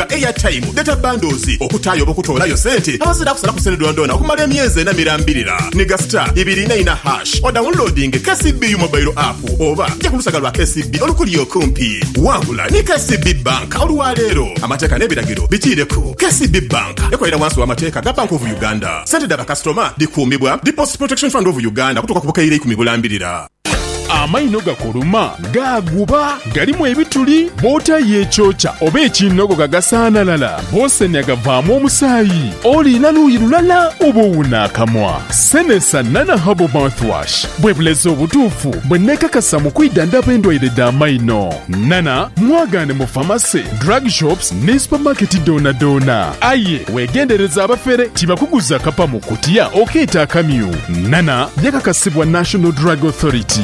nga airtime, data bundles, okutayo bokutoolayo sente abazira kusala ku sente dondona okumala emyezi 4 niga star 244 odownloading KCB mobile app oba ja ku lusaga lwa KCB olukuli okumpi wangula ne KCB Bank olwaleero amateeka n'ebiragiro bikiireko. KCB Bank ekolera wansi w'amateeka ga Bank of Uganda. Sente daba customer dikuumibwa Deposit Protection Fund of Uganda kutuuka ku bukaire 10 bulambirira. Amaino gakoluma gaguba galimu ebituli bota yechocha oba ekinogo gagasaanalala bose nyagavaamu omusaayi olina luuyi lulala oba owunaakamwa. Senesa Nana Herbal Mouthwash bwe bulezi obutuufu bwe neekakasa mu kwidandaba endwaire d'amaino. Nana mwagaane mu famasi, drug shops ne supermarket doona. Aye weegendereza abafere tibakuguza kapa mu kutiya okeeta akamyu. Nana yakakasibwa National Drug Authority.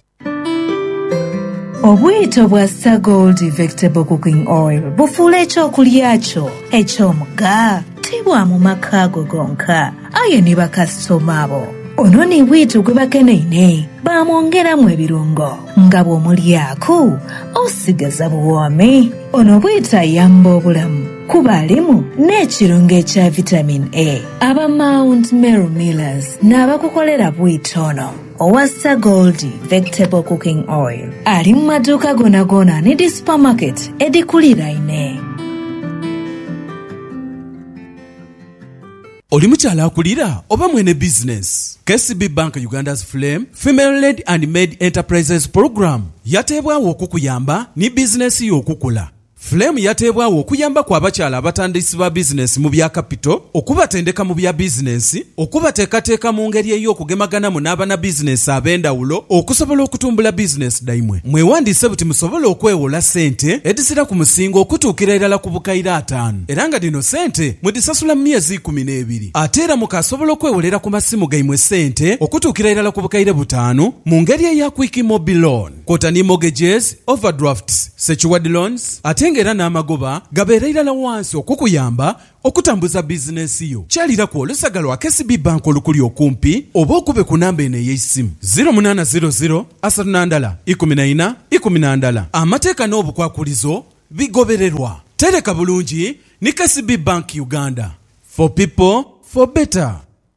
Obwito bwa Sagold Vegetable Cooking Oil bufuula ekyokulya kyo eky'omuga tibwa mu makaago gonka aye ne bakasitoma abo. Ono ne bwito gwe bakeneine bamwongeramu ebirungo nga bw'omulyako osigaza buwoome. Ono bwito ayamba obulamu kuba alimu n'ekirungo ekya vitamin A. Aba Mount Meru Millers n'abakukolera bwito ono owa Sagold Vegetable Cooking Oil ali mu maduuka gona ne di supermarket edikuliraine. Oli mukyala akulira oba mwene business? KCB Bank Uganda's Flame Female-Led and Made Enterprises Program yateebwawo okukuyamba ni business y'okukula. Flame yateebwawo okuyamba ku abakyala abatandisi ba business mu bya capital, okubatendeka mu bya business, okubateekateeka mu ngeri ey'okugemaganamu n'abana business ab'endawulo okusobola okutumbula business daimwe. Mwewandiise buti musobole okwewola sente edisira ku musingo okutuukira irala ku bukaire 5 era nga dino sente mwedisasula mu myezi 12 ate era mukasobola okwewolera ku masimu gaimwe sente okutuukira irala ku bukaire 5 mu ngeri eya quick mobile loan, kotani mortgages, overdrafts, secured loans atengera n'amagoba gabeera irala wansi okukuyamba okutambuza bizinesi yo. Kyalira ku olusaga lwa KCB Bank olukuli okumpi oba okube ku namba eno ey'essimu 0800 34 14. Amateeka n'obukwakulizo bigobererwa. Tereka bulungi ni KCB Bank Uganda. For people, for better.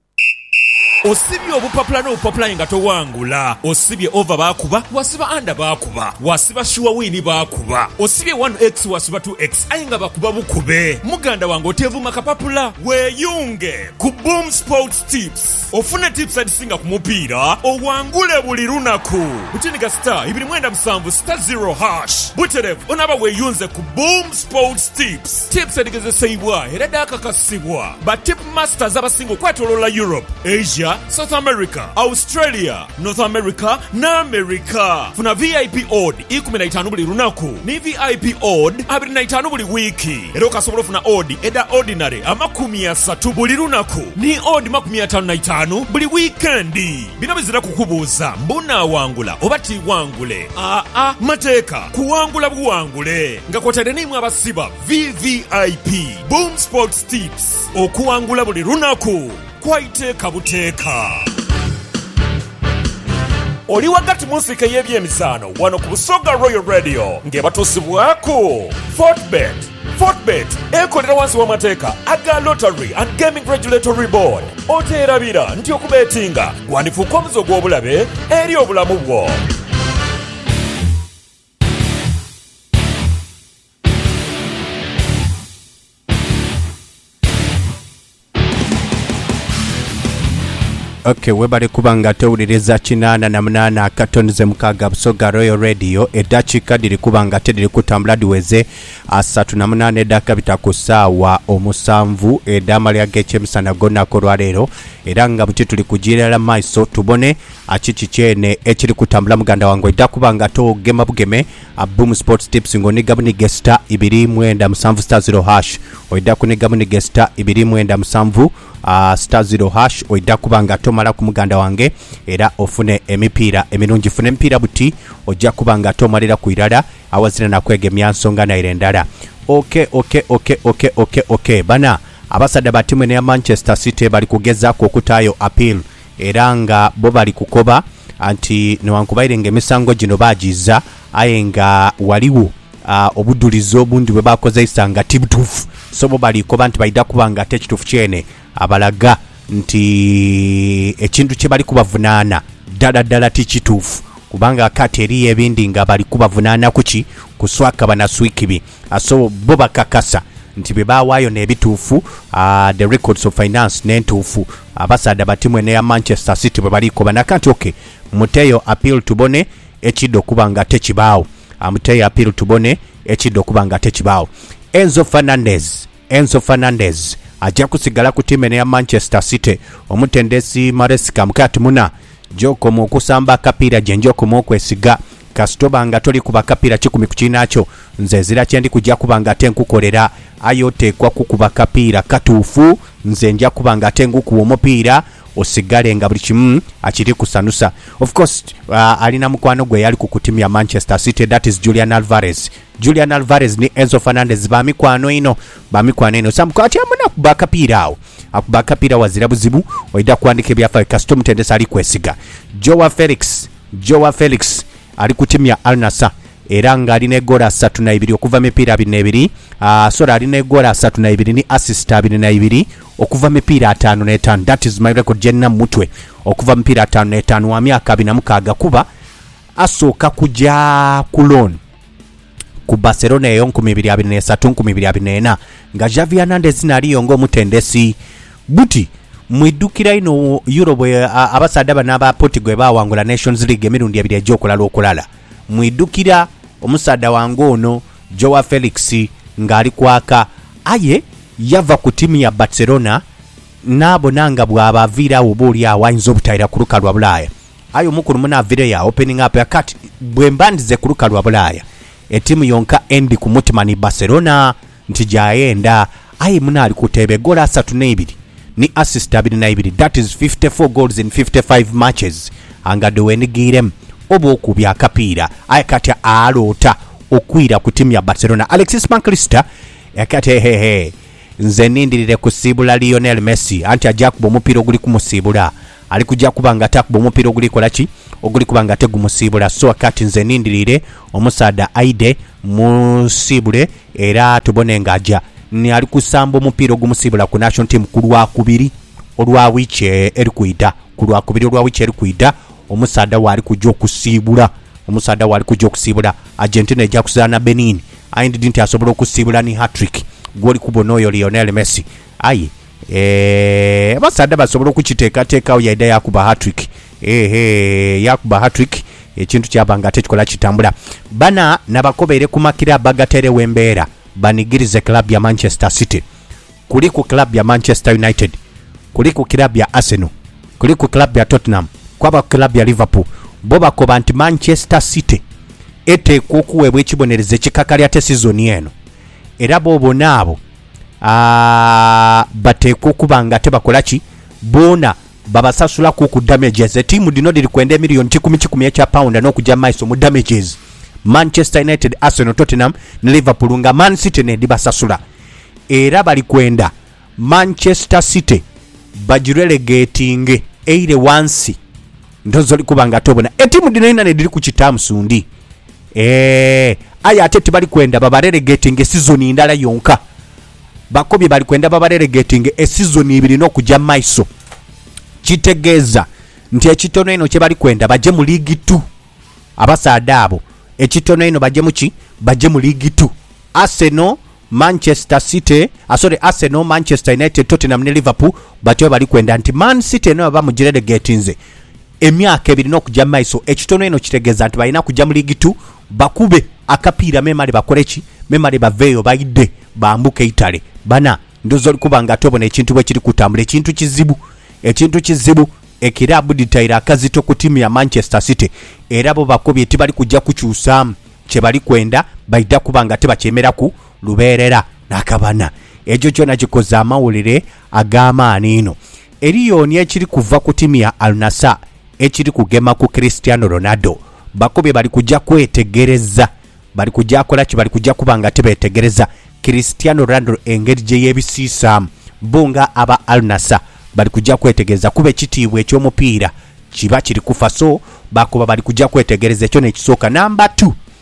Osibye obupapula n'obupapula nga towangula. Osibye over baakuba, wasiba under baakuba, wasiba sure win baakuba. Osibye 1x wasiba 2x ayinga bakuba bukube. Muganda wange otevuma kapapula weeyunge ku Boom Sports Tips. Ofune tips adisinga ku mupiira owangule buli lunaku. Butiniga star 297 star 0 hash. Buterev onaba weeyunze ku Boom Sports Tips. Tips edigezesebwa era dakakasibwa ba tip masters abasinga okwetoloola Europe, Asia, South America, Australia, North America na America. Funa VIP odd 15 buli lunaku ni VIP odd 25 buli wiki. Era okasobola funa odd eda ordinary 30 buli lunaku ni odd 55 buli weekendi. Bino bizira kukubuuza mbuna wangula oba ti wangule. Mateeka kuwangula buwangule nga kwotadde nimwe abasiba VVIP Boom Sports Tips okuwangula buli lunaku kwaite kabuteeka. Oli wagati musika y'ebyemizaano wano ku Busoga Royal Radio ng'ebatusibwako Fortbet ekolera wansi w'amateeka aga Lottery and Gaming Regulatory Board. Oteerabira nti okubeetinga gwandifuuka omuzo gw'obulabe eri obulamu bwo. Okay, webale kubanga tewuliriza 88 akatonze mukaga Busoga Royal Radio eddakiika diri kubanga tediri kutambula diweze 38 eddakiika bitakusaawa 7 eddamalya g'ekyemisana gonako lwaleero era nga buti tuli kujiirira maiso tubone akiki kyene ekiri kutambula muganda wange edda kubanga togema bugeme Boom Sports Tips ngoniga bunige star 297 star 0 hash oidda kuniga bunige star 297 star 0 hash oidda kubanga tomala ku muganda wange era ofune emipiira emirungi fune emipiira buti ojja kubanga tomalira ku irala awazina nakwegemya nsonga na irendala. Okay bana abasada batimu ne Manchester City bali kugezaako okutaayo appeal era nga bo bali kukoba anti newankubaire ng'emisango gino baagiza aye nga waliwo obudulizi obundi bwe bakozesa nga tibutuufu so bo balikoba nti baida kuba nga ate ekituufu kyene abalaga nti ekintu kye bali kubavunaana ddala tikituufu kubanga kati eriyo ebindi nga bali kubavunaana kuki kuswaka banaswikibi so bo bakakasa nti bwe bawaayo n'ebituufu the records of finance n'entuufu abasaada batimwe neya Manchester City bwe balikoba nakanti okay muteyo appeal tubone ekidde okuba nga tekibaawo muteyo appeal tubone ekidde okuba nga tekibaawo Enzo Fernandez ajja kusigala ku tiimu ya Manchester City omutendesi Maresca mukati muna gy'okoma okusamba akapiira gye ngy'okoma okwesiga kasitoba nga toli kuba kapiira kikumi ku kiinaakyo nze nzira kye ndi kujja kuba nga ate nkukolera aye oteekwa kukuba kapiira katuufu nze nja kuba nga ate ngukuwa omupiira osigale nga buli kimu akiri kusanusa of course alina mukwano gwe yali ku tiimu ya Manchester City that is Julian Alvarez ni Enzo Fernandez bamikwano ino samukwati amuna kuba kapiira awo akuba kapiira wazira buzibu oida kuandika ebyafaayo kasito mutendesa ali kwesiga Joao Felix ali ku tiimu ya Al Nassr era nga alina egola 32 okuva mipiira 22 sora alina egola 32 ni assist 22 okuva mipiira 5 that is my record jenna mutwe okuva mipiira 5 wa myaka 26 kuba asooka kujja ku loan ku Barcelona eyo 2023-2024 nga Xavi Hernandez naliyo ng'omutendesi buti mwidukira ino Europe abasaada bana aba Portugal bawangula Nations League emirundi ebiri egy'okulala mwidukira omusaada wange ono Joao Felix ng'ali kwaka aye yava ku tiimu ya Barcelona n'abonanga bw'aba aviirawo oba oli awo ayinza obutayira ku luka lwa Bulaaya aye omukulu munaavire ya opening up yakati bwe mbandize ku luka lwa Bulaaya etiimu yonka endi ku mutima ni Barcelona nti gyayenda aye munaali kuteeba egola 32 ni assist 22 that is 54 goals in 55 matches angado wenigirem oba okubya akapiira aye kati aloota okwira ku tiimu ya Barcelona Alexis McAllister yakati nze nindirire kusiibula Lionel Messi anti ajja kuba omupiira oguli kumusiibula ali kujja kuba nga atakuba omupiira oguli kolaki oguli kuba nga tegumusiibula so akati nze nindirire omusaada aide musiibule era tubone nga ajja ni ali kusamba omupiira ogumusiibula ku national team ku lwakubiri olwa wiiki erikuida omusaada waali kujja okusiibula Argentina ejja kuzaana Benin ayindidde nti asobola okusiibula ni hat-trick gwoli kubona oyo Lionel Messi aye abasaada basobola okukiteekateekawo yaida yakuba hat-trick yakuba hat-trick ekintu kyabanga tekikola kitambula bana nabakobeere kumakira bagatere wembeera banigirize club ya Manchester City kuli ku club ya Manchester United kuli ku club ya Arsenal kuli ku club ya Tottenham kwaba club ya Liverpool bo bakoba nti Manchester City eteekwa okuweebwa ekibonerezo ekikakalya te sizoni eno era boobona abo bateekwa okuba nga tebakola ki boona babasasulaku ku damages etiimu dino diri kwenda miliyoni 10 ekya pounda n'okujja maiso mu damages Manchester United, Arsenal, Tottenham ne Liverpool nga Man City ne dibasasula era bali kwenda Manchester City bagirelegating eire wansi ndozo likubanga tobona etimu dino ina ne diri ku kitamu sundi aya ate bali kwenda babarelegating season ndala yonka bakobye bali kwenda babarelegating season 2 n'okujja maiso kitegeeza nti ekitono eno kye bali kwenda baje mu League 2 abasaada abo ekitono eno baje mu League 2 Arsenal, Manchester City, Arsenal, Manchester United, Tottenham ne Liverpool batyo bali kwenda nti Man City no baba mu relegatinze emyaka ebiri n'okujja maiso ekitono eno kitegeeza nti balina kujja mu League 2 bakube akapiira memali bakoleki memali baveyo bayidde bambuke Italy bana ndozo likubanga tobona ekintu bwe kiri kutambula ekintu kizibu ekirabu ditaira akazito ku tiimu ya Manchester City era bo bakobye tibali kujja kukyusa kye bali kwenda bayida kubanga tebakyemeraku lubeerera nakabana ekyo kyona kikoza amawulire ag'amaani ino eriyoni ekiri kuva ku tiimu ya Al Nassr ekiri kugema ku Cristiano Ronaldo bakobye bali kujja kwetegereza bali kujja kola ki bali kujja kubanga tebetegereza Cristiano Ronaldo engeri gye yebisiisa bunga aba Al Nassr bali kujja kwetegereza kuba ekitiibwa ekyomupiira kiba kiri kufa so bakuba bali kujja kwetegereza ekyo nekisooka number 2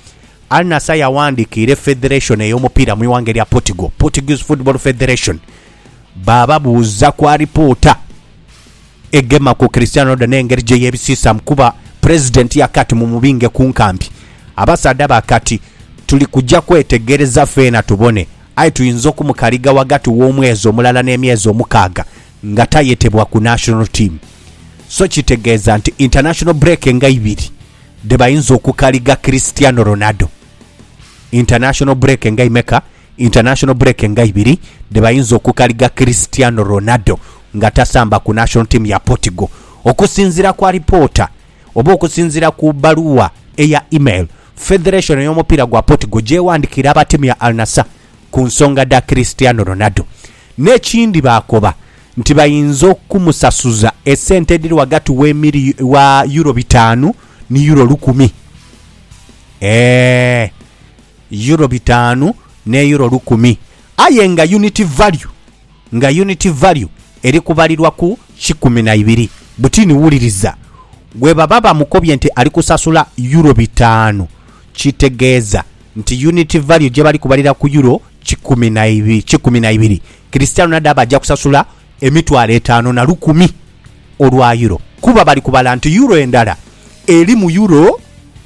Al Nassr yawandiikira federation ey'omupiira mu iwange lya Portugal, Portuguese Football Federation, bababuuza kwa ripoota egema ku Cristiano Ronaldo n'engeri gye yeebisiisamu kuba president yakati mu mubinge ku nkambi. Abasaadde bakati tuli kujja kwetegereza feena tubone ayi tuyinza okumukaliga wagati w'omwezi omulala n'emyezi omukaaga nga tayetebwa ku national team. So kitegeeza nti international break nga ibiri de bayinza okukaliga Cristiano Ronaldo. International break nga imeka, international break nga ibiri de bayinza okukaliga Cristiano Ronaldo nga tasamba ku national team ya Portugal. Okusinzira kwa reporter oba okusinzira ku baluwa eya email federation y'omupiira gwa Portugal gyewandikira abatimu ya Al Nassr ku nsonga da Cristiano Ronaldo. N'ekindi bakoba nti bayinza okumusasuza essente ediri wagati wa euro 5 ni euro 10. Euro 5 ne euro 10. Aye nga unity value eri kubalirwa ku 12. Butini wuliriza gwe baba mukobye nti ali kusasula euro 5 kitegeeza nti unity value gye bali kubalira ku euro 12. Cristiano Ronaldo abajja kusasula emitwalo 5 na 10 olwa euro. Kuba bali kubala nti euro endala eri mu euro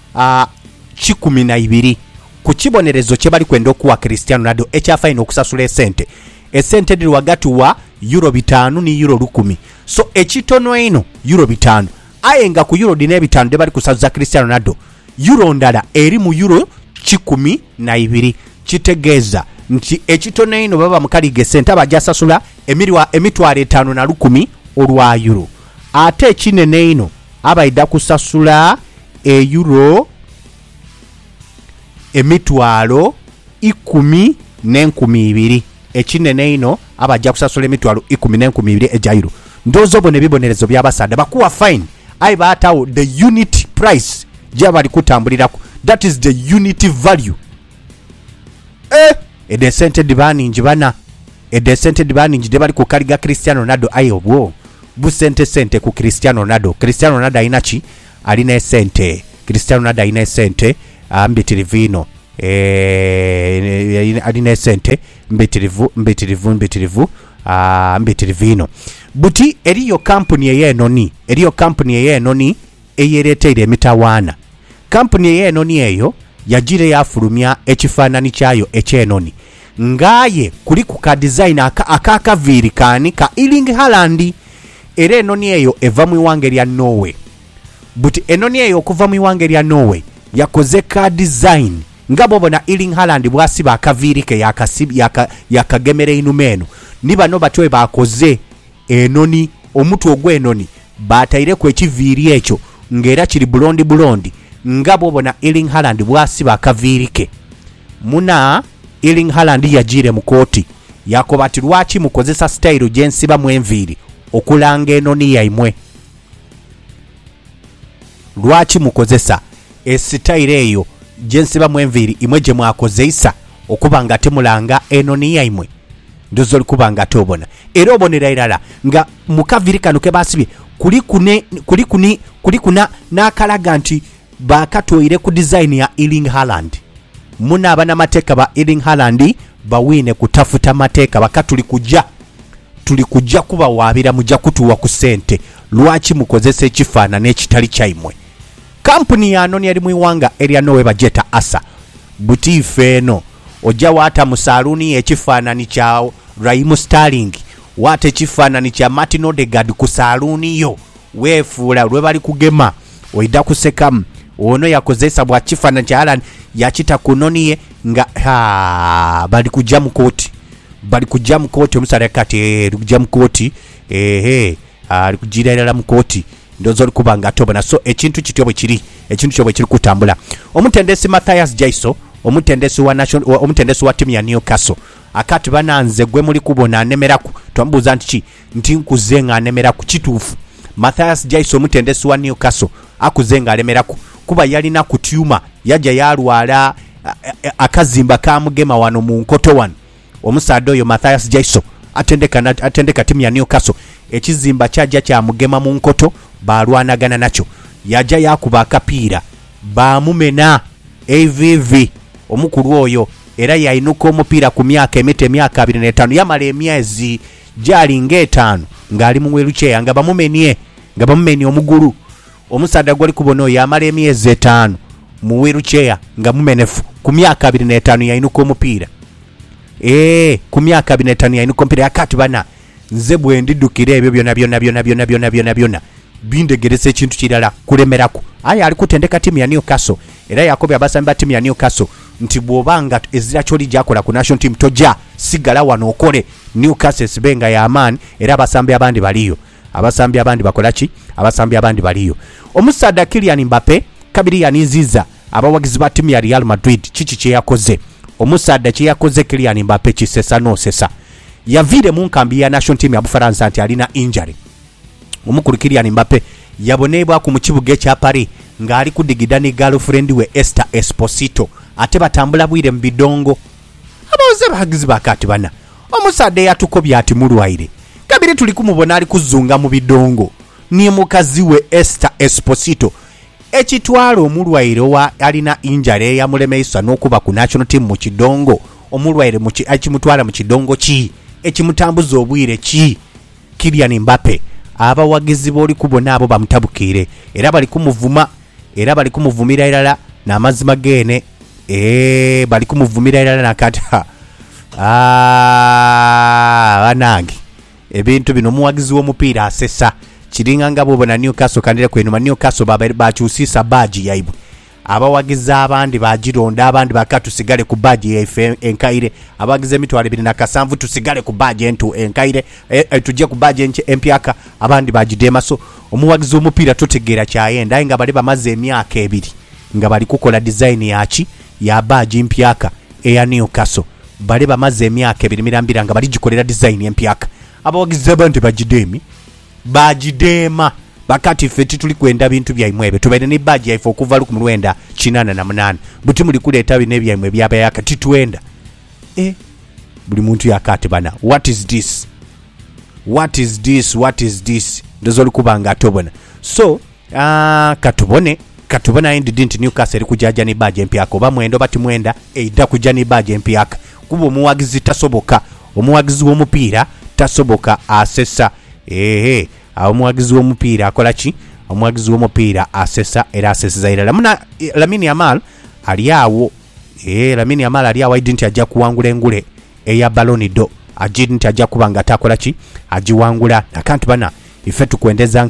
12 ku kibonerezo kye bali kwenda okuwa Cristiano Ronaldo ekyafaina okusasula esente diri wagati wa euro 5 ni euro 10. So ekitono eno euro 5 aye nga ku euro 5 de bali kusasuza Cristiano Ronaldo euro ndala eri mu euro 12. Kitegeeza nti ekitono eno baba mukalige sente abajja sasula emitwalo 5 na 10 olwa euro. Ate ekinene eno abaida kusasula euro emitwalo 10 ne 20. Ekinene eno abajja kusasula emitwalo 10 ne 20 eja euro. Ndozo bone bibonerezo by'abasaadde bakuwa fine ayi baatawo the unit price gye bali kutambulirako, that is the unity value. Edesente baningi bana edesente baningi de bali kukaliga Cristiano Ronaldo ayi obwo busente ku Cristiano Ronaldo. Cristiano Ronaldo ayinachi alina esente. Cristiano Ronaldo alina esente ambitirivino alina esente mbitirivino buti eriyo company eyenoni eyereteire emitawaana. Company eyenoni eyo yagire yafulumya ekifaananyi kyayo ekyenoni ngaye kuli ku ka design akakaviiri kaani ka Erling Haaland. Era enoni eyo eva mu iwange lya Norway. Buti enoni eyo okuva mu iwange lya Norway yakoze ka design nga bobona Erling Haaland bwasiba akaviiri ke yakagemere inumeno. Ni bano batwe bakoze enoni omutwe ogw'enoni bataire ku ekiviiri ekyo ngera kiri bulondi nga bobona Erling Haaland bwasiba akaviiri ke. Muna Erling Haaland yajire mu kooti yakoba ati lwaki mukozesa style gyensiba mu enviiri okulanga enoni yaimwe. Lwaki mukozesa style eyo gyensiba mu enviiri imwe gye mwakozeisa okuba nga temulanga enoni yaimwe. Ndozo likuba nga tobona era obonera irala nga mukaviri kano ke basibye kuli kuna nakalaga nti bakatoire ku design ya Erling Haaland. Muna abana mateka ba Erling Haaland bawine kutafuta mateka bakatuli kujja kuba wabira mujja kutuwa ku sente. Lwaki mukozese ekifaana n'ekitali kyaimwe. Company ya noni yali mu iwanga area Norway bajeta asa butife eno ojja wata mu saluni ekifaananyi kya Raheem Sterling wate ekifaananyi kya Martin Odegaard ku saluni yo weefuula lwe bali kugema oida kusekamu ono yakozesa bwa kifaananyi kya Haaland yakita kunoniye nga bali kujja mu kooti omusale kati kujja mu kooti ali kujirira mu kooti ndozo likubanga tobona. So ekintu kityo bwe kiri kutambula. Omutendesi Matthias Jaiso omutendesi wa timu ya Newcastle akati bananze gwe muli kubona anemeraku twambuza nti nkuzenga anemeraku kituufu. Matthias Jaiso omutendesi wa Newcastle akuzenga alemeraku kuba yalina kutyuma yajja yalwala akazimba kamugema wano mu nkoto wano. Omusaadde oyo Matthias Jaiso atendeka timu ya Newcastle ekizimba kyajja kyamugema mu nkoto balwanagana nakyo yajja yakuba akapiira bamumena AVV omukulu oyo era yayinuka omupiira ku myaka emite emyaka 25 yamala emyezi jalinga 5 ngali mu wheelchair nga bamumenye omugulu. Omusaadde gwali kubona oyo yamala emyezi 5 mu wheelchair nga mumenefu ku myaka 25 yayinuka omupiira. Ku myaka 25 yayinuka omupiira akati bana nze bwe ndidukira ebyo byonna bindegerese ekintu kirala kulemerako. Aya ali kutendeka timu ya Newcastle era yakobya abasambi ba timu ya Newcastle nti bwobanga ezira kyoli gyakola ku national team toja sigala wano okole Newcastle sibenga ya man era abasambi abandi baliyo. Abasambi abandi bakola ki? Abasambi abandi baliyo. Omusaadde Kylian Mbappe kabiri yaniziza abawagizi ba timu ya Real Madrid kiki kye yakoze. Omusaadde kye yakoze Kylian Mbappe kisesa no sesa. Yavire mu nkambi ya national team ya Bufaransa nti alina injury. Omukulu Kylian Mbappe yabonebwa ku mukibuga kya Paris nga ali kudigida ne girlfriend we Esther Esposito ate batambula bwire mu bidongo. Abawoze bahagizi bakati bana omusadde yatukobya ati mulwaire kabiri tuli kumubona ali kuzunga mu bidongo ni mukazi we Esther Esposito ekitwalo omulwaire wa alina injury ya mulemeisa n'okuba ku national team mu kidongo. Omulwaire mu ekimutwala mu kidongo ki ekimutambuza obwire ki? Kylian Mbappe abawagizi boli kubona abo bamutabukire era bali kumuvuma era bali kumuvumira irala na mazima gene bali kumuvumira irala nakata banange ebintu bino muwagizi w'omupiira asesa kiringa nga bobona Newcastle kandira kwenuma Newcastle bakyusisa baji yaibwe abawagizi abandi bagironda abandi bakatusigale ku baji yaifwe enkaire abagize emitwalo 27 tusigale ku baji enkaire tujje ku baji empyaka abandi bagidema. So omuwagizi w'omupiira tutegeera kyayenda nga bali bamaze emyaka 2 nga bali kukola design yachi ya baji empyaka eya Newcastle bali bamaze emyaka 2 nga bali gikolera design empyaka. Abawagizi abandi bagidema bakati feti tuli kwenda bintu byaimwe ebe tubaine ne baji yaifo okuva lu ku 1988 buti muli kuleeta bine byaimwe byaba yakati twenda buli muntu yakati bana what is this ndozo likubanga atobona. So katubona indidinti Newcastle eri kujaja ne baji empyaka oba mwendo bati mwenda eida kuja ne baji empyaka kuba omuwagizi tasoboka omuwagizi w'omupiira tasoboka asesa omuwagizi w'omupiira akola ki? Omuwagizi w'omupiira asesa era aseseza irala Lamine Yamal ali awo Lamine Yamal ali awo idinti ajja kuwangula engule eya Ballon d'Or ajidinti ajja kubanga takola ki? Ajiwangula nakantu bana ife tukwendeza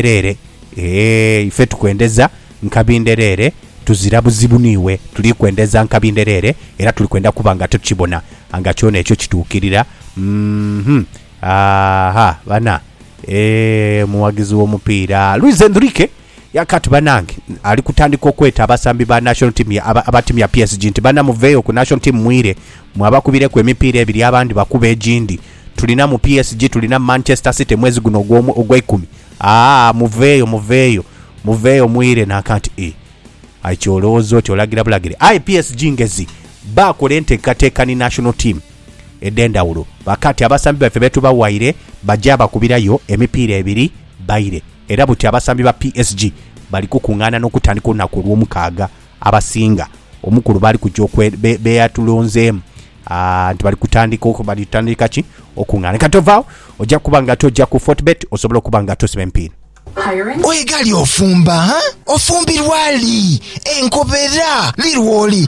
nkabinderere tuzira buzibu niwe tuli kwendeza nkabinderere era tuli kwenda kubanga tukibona anga kyone ekyo kituukirira bana muwagizi w'omupiira Luis Enrique yakati banange ali kutandika okweta abasambi ba national team abatimu ya PSG nti bana muveyo ku national team mwire mwabakubire ku emipiira ebiri abandi bakube ejindi tulina mu PSG tulina Manchester City mwezi guno ogw'10 muveyo mwire nakanti aikyoloozo kyolagira bulagire PSG ngezi bakole enteekateeka ni national team edendawulo bakati abasambi baffe betu bawaire bajja bakubirayo emipiira ebiri bayire era buti abasambi ba PSG bali kukuŋŋaana n'okutandika olunaku olw'omukaaga abasinga omukulu bali kujja beyatulonzeemu nti bali tutandika ki okuŋŋaana katovaawo ojja kuba nga tojja ku Fortbet osobola okuba nga tosiba empiira. Oigali ofumba ofumbirwali enkobera lirwoli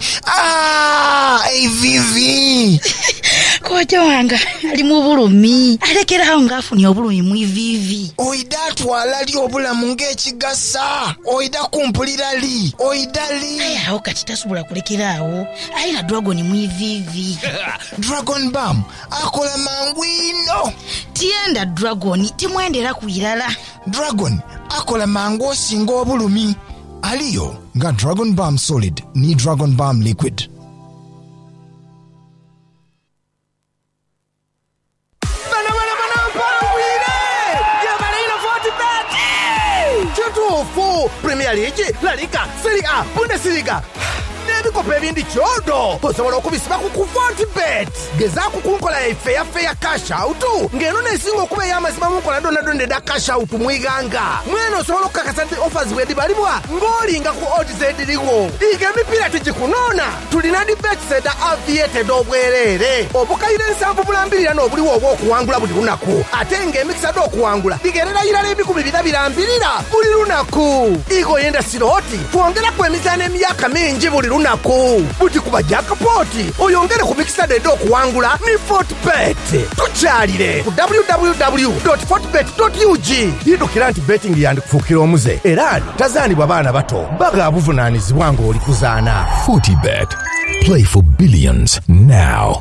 evivi kojo wanga ali mu bulumi alekeraho ngaafunye obulumi mu ivivi oida twala li obulamu ng'ekigasa oida kumpulira li awo kati tasobola kulekerawo ayina dragon mu ivivi Dragon Balm akola mangu ino tienda dragon timwendera kuyirala Dragon akola mangu osinga obulumi aliyo nga Dragon Balm Solid ni Dragon Balm Liquid. Premier League, La Liga, Serie A, Bundesliga. n'ebikopo ebindi kyodo osobola okubisiba ku Fortbet. Gezaako kunkola efe ya cash out ng'eno nesinga okuba ey'amazima mu nkola donna eda cash out mwiganga. Mweno osobola okukakasa nti offers bwedibalibwa ng'olinga ku odds ediriwo. Liga emipiira tegikunoona. Tulina di Betsaida Aviated obwereere. Obukayire 7 n'obuliwo obw'okuwangula buli lunaku. Ate ng'emikisa d'okuwangula ligerera irala 420 buli lunaku. Igo yenda siroti twongera ku emizaano emyaka mingi buli lunaku. Buti kuba jackpoti oyongere ku mikisa d'okuwangula ni Fortbet. Tukyalire ku www.fortbet.ug. Yidukira nti betting yandikufuukira omuze era tazaanibwa baana bato baga buvunaanyizibwa ng'oli kuzaana. Fortbet. Play for billions now.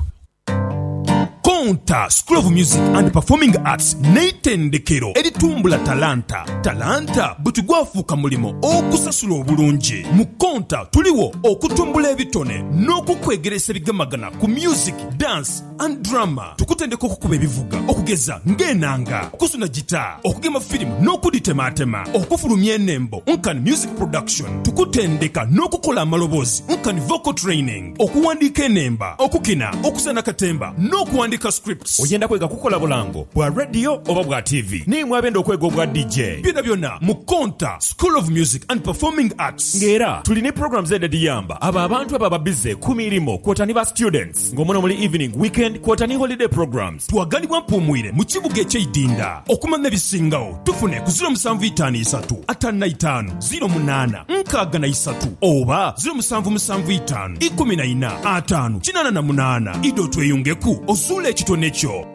Konta School of Music and Performing Arts n'eitendekero eritumbula talanta buti gwafuuka mulimo okusasula obulungi. Mu Konta tuliwo okutumbula ebitone n'okukwegeresa ebigamagana ku music, dance and drama. Tukutendeka okukuba ebivuga okugeza ng'enanga, okusuna gita, okugema firimu n'okuditematema, okufulumya enembo nkani music production. Tukutendeka n'okukola amaloboozi nkani vocal training, okuwandiika enemba, okukina, okusana katemba n'okuwandiika scripts. Oyenda kwega kukola bulango bwa radio oba bwa TV nimwe abenda okwega obwa DJ. Byonna mu Konta School of Music and Performing Arts. Ngera tulina programs ediyamba abantu ababa bize ku mirimo kwotani ba students ng'omuno muli evening, weekend kwotani holiday programs. Twagalibwa mpumwire mu kibuga eky'Idinda. Okumanya ebisingawo tufune ku 0753-0508-63 oba 0775-14-588 ido tweyungeku osula ekitone kyo.